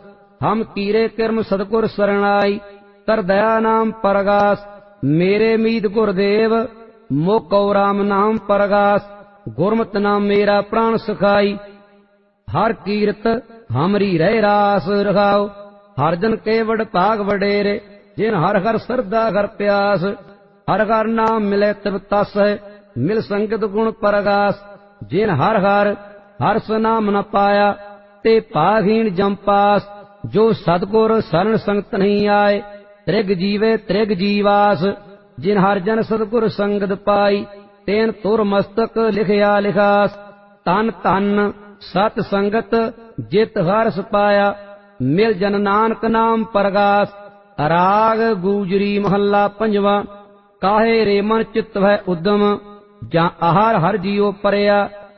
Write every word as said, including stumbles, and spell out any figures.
हम कीरे किरम सतगुर सरणाई, कर दया नाम परगास। मेरे मीत गुरदेव मोको राम नाम परगास, गुरमत नाम मेरा प्राण सखाई। हर कीरत हमरी रह रास रखाओ, हर जन केवड़ भाग वडेरे, जिन हर हर श्रद्धा हर प्यास। हर हर नाम मिले तब तस है, मिल संगत गुण परगास। जिन हर हर हर्ष नाम न पाया, ते पाहीन जमपास। जो सतगुर शरण संगत नहीं आए, त्रिग जीवे त्रिग जीवास। जिन हर जन सतगुर संगत पाई, तेन तुर मस्तक लिखया लिखास। तन तन सत संगत जित हर्ष पाया, मिल जन नानक नाम परगास। राग गूजरी महला पंजवा। काहे रे मन चित वह उद्यम, जा आहार हर जियो परया।